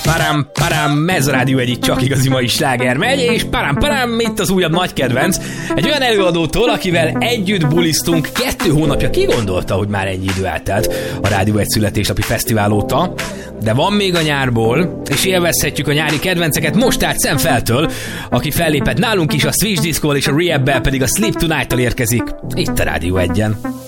Param, ez a Rádió Egy, csak igazi mai sláger megy, és param, itt az újabb nagy kedvenc. Egy olyan előadótól, akivel együtt bulisztunk 2 hónapja, ki gondolta, hogy már ennyi idő eltelt a Rádió Egy születésnapi fesztivál óta. De van még a nyárból, és élvezhetjük a nyári kedvenceket most át Szemfeltől, aki fellépett nálunk is a Switch Disco-val és a Rehab-bel pedig a Sleep Tonight-tal érkezik itt a Rádió Egyen.